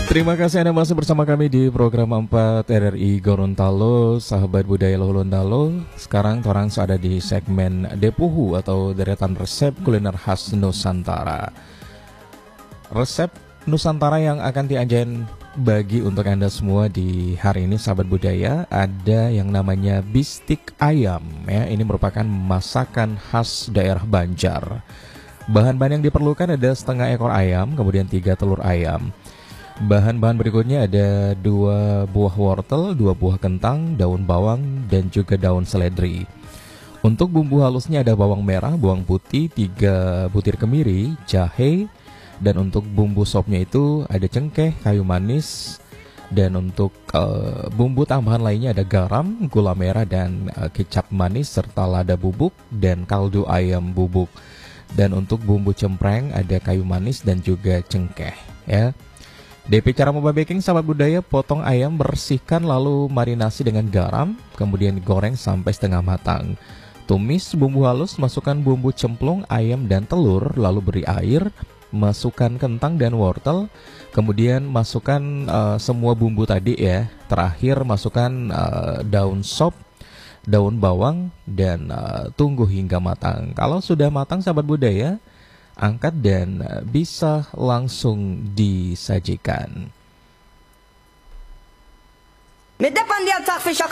Terima kasih Anda masih bersama kami di program 4 RRI Gorontalo, sahabat budaya Gorontalo. Sekarang orang ada di segmen Depuhu atau deretan resep kuliner khas Nusantara. Resep Nusantara yang akan diajain bagi untuk Anda semua di hari ini, sahabat budaya, ada yang namanya bistik ayam. Ya, ini merupakan masakan khas daerah Banjar. Bahan-bahan yang diperlukan ada setengah ekor ayam, kemudian 3 telur ayam. Bahan-bahan berikutnya ada 2 buah wortel, 2 buah kentang, daun bawang, dan juga daun seledri. Untuk bumbu halusnya ada bawang merah, bawang putih, 3 butir kemiri, jahe, dan untuk bumbu sopnya itu ada cengkeh, kayu manis, dan untuk bumbu tambahan lainnya ada garam, gula merah, dan kecap manis, serta lada bubuk, dan kaldu ayam bubuk. Dan untuk bumbu cempreng ada kayu manis dan juga cengkeh, ya. DP cara membuat baking, sahabat budaya, potong ayam, bersihkan lalu marinasi dengan garam, kemudian digoreng sampai setengah matang. Tumis bumbu halus, masukkan bumbu cemplung, ayam dan telur, lalu beri air, masukkan kentang dan wortel, kemudian masukkan semua bumbu tadi ya. Terakhir masukkan daun sop, daun bawang, dan tunggu hingga matang. Kalau sudah matang, sahabat budaya, angkat dan bisa langsung disajikan.